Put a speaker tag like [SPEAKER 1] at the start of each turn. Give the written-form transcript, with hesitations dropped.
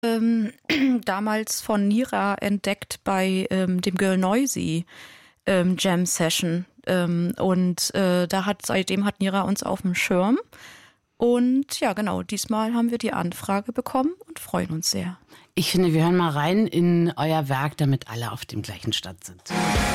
[SPEAKER 1] Damals von Nira entdeckt bei dem Girl Noisy Jam Session. Seitdem hat Nira uns auf dem Schirm. Und ja, genau, diesmal haben wir die Anfrage bekommen und freuen uns sehr.
[SPEAKER 2] Ich finde, wir hören mal rein in euer Werk, damit alle auf dem gleichen Stand sind.